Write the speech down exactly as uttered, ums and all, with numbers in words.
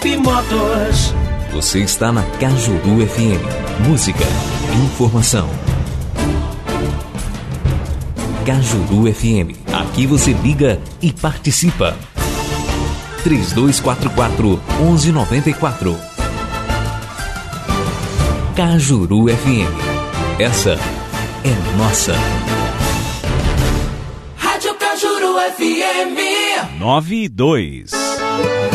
Motos. Você está na Cajuru F M. Música, informação. Cajuru F M. Aqui você liga e participa. três dois quatro quatro, um um nove quatro. Cajuru F M. Essa é nossa. Rádio Cajuru F M nove e dois.